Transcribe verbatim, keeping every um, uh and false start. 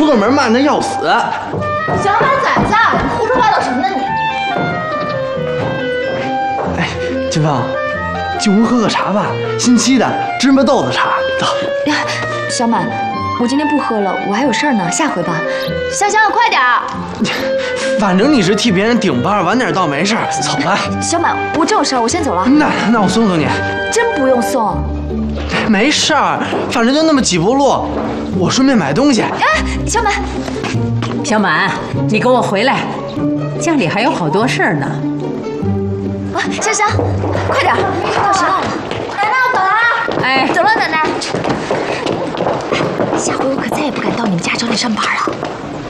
出个门慢的要死。 小满崽子，你胡说八道什么呢你？ 哎，金芳，进屋喝个茶吧，新沏的芝麻豆子茶。走。 呀，小满，我今天不喝了，我还有事儿呢，下回吧。 香香，快点儿！ 反正你是替别人顶班，晚点到没事儿。走吧。 小满，我真有事儿，我先走了。 那那我送送你。 真不用送。 没事儿，反正就那么几步路，我顺便买东西。 哎，小满， 小满，你跟我回来，家里还有好多事儿呢。 啊，香香，快点，到迟到了。 奶奶，我走了啊！ 哎， 走了，奶奶。下回我可再也不敢到你们家找你上班了。